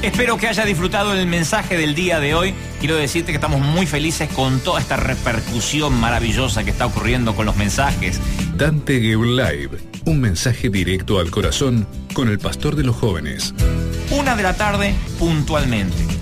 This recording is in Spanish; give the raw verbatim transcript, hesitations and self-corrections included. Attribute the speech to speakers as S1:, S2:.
S1: Espero que haya disfrutado el mensaje del día de hoy. Quiero decirte que estamos muy felices con toda esta repercusión maravillosa que está ocurriendo con los mensajes.
S2: Dante Gebel Live, un mensaje directo al corazón con el pastor de los jóvenes.
S1: Una de la tarde, puntualmente.